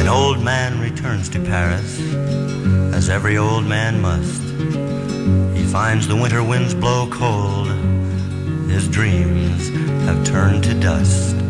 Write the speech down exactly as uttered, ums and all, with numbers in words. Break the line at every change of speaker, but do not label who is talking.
old man returns to Paris, as every old man must. He finds the winter winds blow cold, his dreams have turned to dust.